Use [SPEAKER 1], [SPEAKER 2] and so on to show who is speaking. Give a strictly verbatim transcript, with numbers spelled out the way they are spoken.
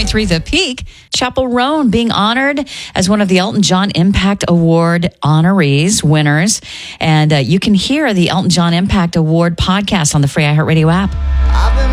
[SPEAKER 1] three The Peak. Chappell Roan being honored as one of the Elton John Impact Award honorees, winners. And uh, you can hear the Elton John Impact Award podcast on the free iHeartRadio app.